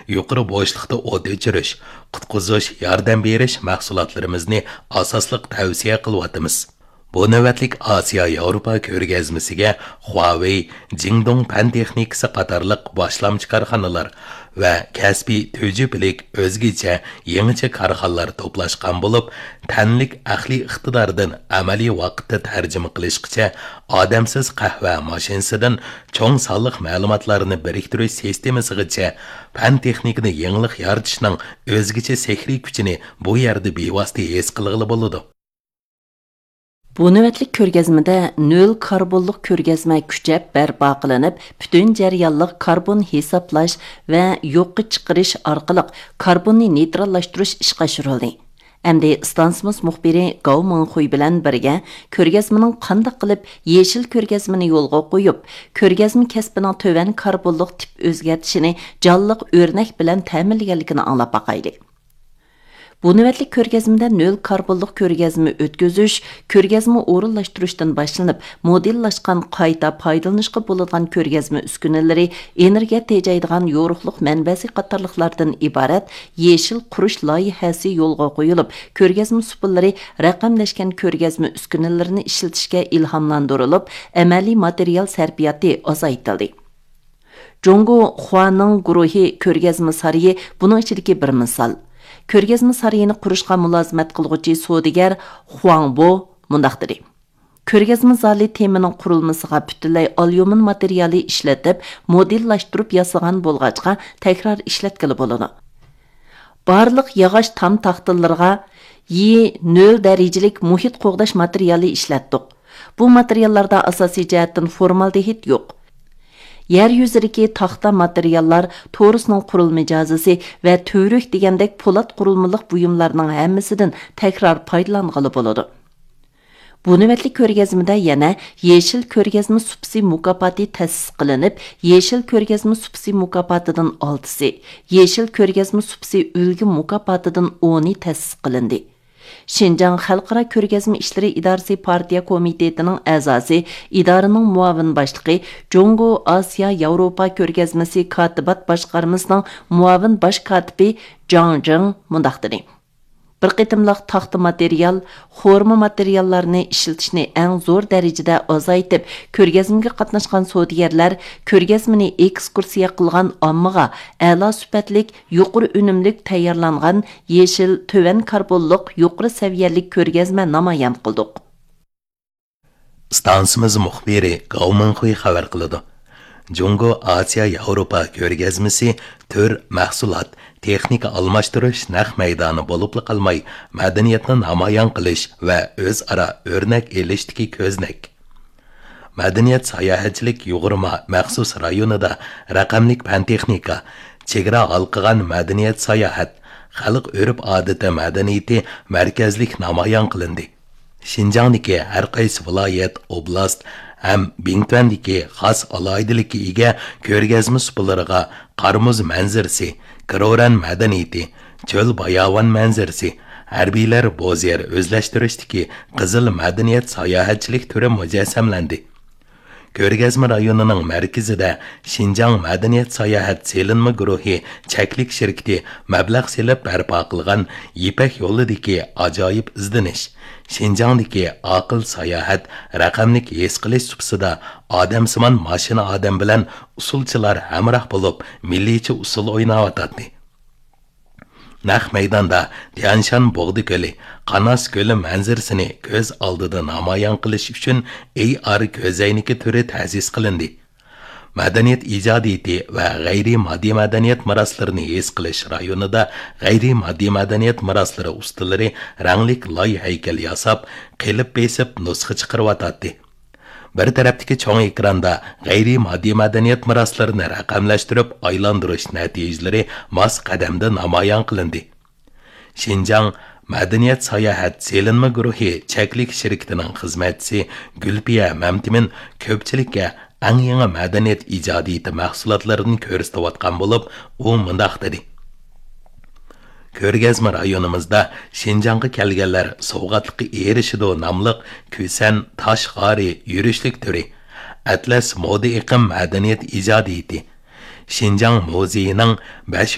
yuqori bo'shliqda o't o'chirish, qutqizish, yordam berish mahsulotlarimizni asosliq tavsiya qilyapmiz. Bu navbatlik Osiyo Yevropa ko'rgazmasiga Huawei, Jingdong fan texnikasi qatorliq boshlamchi korxonalar va kasbiy tujublik o'zgacha yangicha korxonalar to'plashgan bo'lib, tanlik aqliy iqtidordan amaliy vaqtda tarjima qilishgacha odamsiz qahva mashinasidan cho'ng sonliq ma'lumotlarni biriktirish sistemasigacha fan texnikani yangilik yaratishning o'zgacha sehriy kuchini bu yerda bevosita his qilg'ili bo'ladi. Bu növbətlik körgəzmədə nöl karbonluq körgəzmə küçəb bərpa qılınıb, bütün jarayonluq karbon hesaplash və yo'qqa chiqarish orqali karbonni neytrallashtirish ishga oshirildi. Әмді stansimiz muxbiri Gao Mingxuy bilan birga körgəzmənin qandaq qilib yeşil körgəzməni yo'lga qo'yib, körgəzmə kəsbining tövan karbonluq tip o'zgartishini jonliq o'rnak bilan ta'minlaganligini anglab baqaylik. Bu növbətlik körgəzmədə nöl karbonluq körgəzmə ötküzüş, körgəzmə orunlaşdırışdan başlanıb, modelllaşqan qayta paydalanışqa bo'ladigan körgəzmə üskünələri, energiya tejaydigan yoruqluq mənbəsi qatarlıqlardan ibarat yeşil quruş layihəsi yo'lga qo'yilib, körgəzmə supulları raqamlashgan körgəzmə üskünələrini ishlatishga ilhamlandırılıb, əməli material sərfiyatı azaytıldı. Jongo Huaning guruhi körgəzmə sarayı bunun içindeki bir misal. Körgəzmə sarayını qurishqa mulozimat qilguvchi sodigar Huangbo mundaq dedi. Körgəzmə zali temining qurilmasiga butunlay alyumin materiali ishlatib, modellashtirib yasagan bo'lg'achqa takror ishlatkili bo'ladi. Barliq yog'och tam taxtalarga E0 darajalik muhit qo'g'dash materiali ishlatdik. Bu materiallarda asosiy jihatdan formaldehid yo'q. Yer yüzidagi taxta materiallar, torusning qurilma jazisi va to'ruk degandek po'lat qurilmaliq buyumlarning hammasidan takror foydalanғалы bo'ladi. Bu navbatlik ko'rgazmada yana Yeşil ko'rgazma supsi mukofoti ta'sis qilinib, Yeşil ko'rgazma supsi mukofotidan 6si, Yeşil ko'rgazma supsi ulgi mukofotidan 10i ta'sis qilindi. Şinjan Xalqaro ko'rgazma ishlari idorasi partiya komitetining a'zosi, idoraning muavin boshlig'i, Jongo Osiyo Yevropa ko'rgazmasi katibat boshqarmasining muavin bosh katibi Zhang Jing mundaq dedi. Bir qitimliq taxta material, xorma materiallarini ishlatishni eng zo'r darajada azaytib, ko'rgazmaga qatnashgan savdogarlar ko'rgazmani ekskursiya qilgan ommaga a'lo sifatlik, yuqori unumlik tayyorlangan yeşil tövan karbonliq yuqori saviyalik ko'rgazma namoyon qildik. Stansimiz muxbiri Gao Mingxuy xabar qiladi. Jongo Osiyo Yevropa ko'rgazmasi tür mahsulot, texnika almashtirish naq maydoni bo'lib qolmay, madaniyatni namoyon qilish va o'zaro o'rnak elishdagi ko'znak. Madaniyat sayohatchilik yug'urma maxsus rayonida raqamlik fan texnika, chegara alqigan madaniyat sayohat, xalq urf odati madaniyati markazlik namoyon qilindi. Xinjiangdagi har qaysi viloyat, oblast ham Bingtuandagi xos alohidlikka ega ko'rgazma supulariga qarmuz manzarasi, Kiroran madaniyati, cho'l bayovon manzarasi, harbiylar bo'zyer o'zlashtirishdagi qizil madaniyat sayohatchilik turi mujassamlandi. Ko'rgazma rayonining markazida Xinjiang madaniyat sayohat selinma guruhi cheklik shirkati mablag' selib barpo qilgan Ipak yo'lidagi ajoyib izdinish, Xinjiangdagi aql sayohat raqamlik his qilish supsida odamsimon mashina odam bilan usulchilar hamroh bo'lib milliycha usul o'ynayotadi. Naq maydonda Tianshan Bog'di ko'li, Qanas ko'li manzarasini ko'z oldida namoyon qilish uchun AR ko'zoyniki turi ta'sis qilindi. Madaniyat ijodiyati va g'ayriy moddiy madaniyat meroslarini his qilish rayonida g'ayriy moddiy madaniyat meroslari ustalari ranglik loy haykal yasab, qilib besib nusxa chiqaryotadi. Bir tarafdagi cho'ng ekranda g'ayriy moddiy madaniyat meroslarini raqamlashtirib aylantirish natijalari mos qadamda namoyon qilindi. Xinjiang Madaniyat sayohat selinma guruhi cheklik shirkatining xizmatchisi Gulpiya Mamtimin ko'pchilikka eng yangi madaniyat ijodiyati mahsulotlarini ko'rsatayotgan bo'lib, u mundaq dedi. Ko'rgazma rayonimizda Xinjiangga kelganlar sovg'atlikqa erishidi nomli Kusan tosh g'ori yurishlik turi, Atlas moda iqim madaniyat ijodiyati, Xinjiang muzeyining